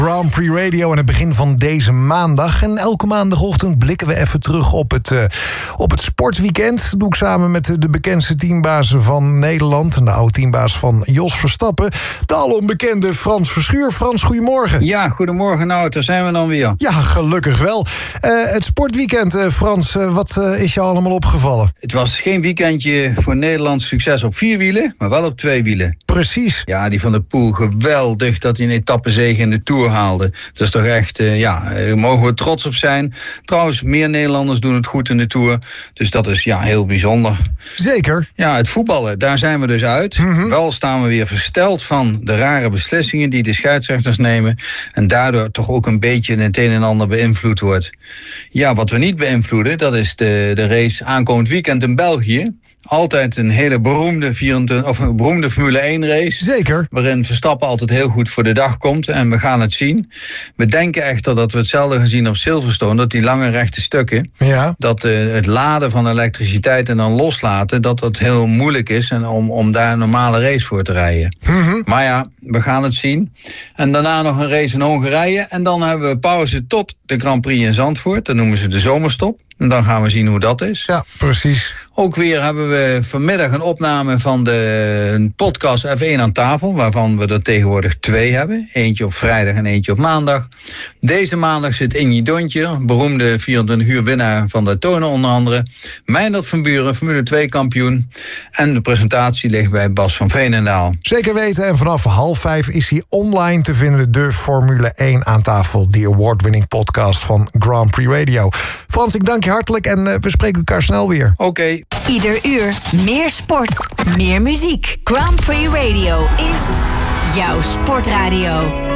Grand Prix Radio aan het begin van deze maandag. En elke maandagochtend blikken we even terug op het sportweekend. Dat doe ik samen met de bekendste teambazen van Nederland en de oud-teambaas van Jos Verstappen, de alonbekende Frans Verschuur. Frans, goedemorgen. Ja, goedemorgen. Nou, daar zijn we dan weer. Ja, gelukkig wel. Het sportweekend, Frans, wat is je allemaal opgevallen? Het was geen weekendje voor Nederlands succes op 4 wielen, maar wel op 2 wielen. Precies. Ja, die Van der Poel, geweldig dat hij een etappezege in de Tour haalde. Dat is toch echt, daar mogen we trots op zijn. Trouwens, meer Nederlanders doen het goed in de Tour. Dus dat is heel bijzonder. Zeker. Ja, het voetballen, daar zijn we dus uit. Wel staan we weer versteld van de rare beslissingen die de scheidsrechters nemen. En daardoor toch ook een beetje het een en ander beïnvloed wordt. Ja, wat we niet beïnvloeden, dat is de race aankomend weekend in België. Altijd een hele beroemde Formule 1 race. Zeker. Waarin Verstappen altijd heel goed voor de dag komt. En we gaan het zien. We denken echter dat we hetzelfde gaan zien op Silverstone. Dat die lange rechte stukken. Ja. Dat het laden van elektriciteit en dan loslaten. Dat heel moeilijk is. En om daar een normale race voor te rijden. Maar ja, we gaan het zien. En daarna nog een race in Hongarije. En dan hebben we pauze tot de Grand Prix in Zandvoort. Dat noemen ze de zomerstop. En dan gaan we zien hoe dat is. Ja, precies. Ook weer hebben we vanmiddag een opname van de podcast F1 aan tafel, waarvan we er tegenwoordig 2 hebben. Eentje op vrijdag en eentje op maandag. Deze maandag zit Ingi Dontje, beroemde 24 uur winnaar van Daytona onder andere. Meindert van Buren, Formule 2 kampioen. En de presentatie ligt bij Bas van Veenendaal. Zeker weten. En vanaf 4:30 is hij online te vinden. De Formule 1 aan tafel. Die award-winning podcast van Grand Prix Radio. Frans, ik dank je hartelijk en we spreken elkaar snel weer. Oké. Ieder uur meer sport, meer muziek. Grand Prix Radio is jouw sportradio.